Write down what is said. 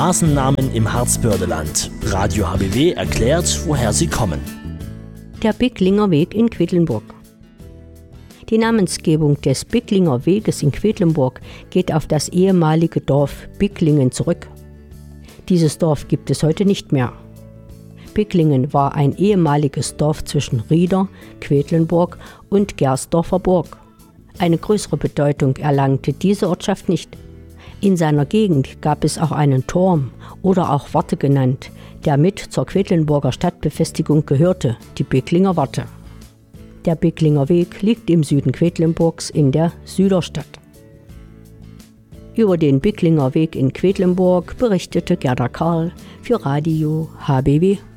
Straßennamen im Harzbördeland. Radio HBW erklärt, woher sie kommen. Der Bicklinger Weg in Quedlinburg. Die Namensgebung des Bicklinger Weges in Quedlinburg geht auf das ehemalige Dorf Bicklingen zurück. Dieses Dorf gibt es heute nicht mehr. Bicklingen war ein ehemaliges Dorf zwischen Rieder, Quedlinburg und Gersdorfer Burg. Eine größere Bedeutung erlangte diese Ortschaft nicht. In seiner Gegend gab es auch einen Turm oder auch Warte genannt, der mit zur Quedlinburger Stadtbefestigung gehörte, die Bicklinger Warte. Der Bicklinger Weg liegt im Süden Quedlinburgs in der Süderstadt. Über den Bicklinger Weg in Quedlinburg berichtete Gerda Karl für Radio HBW.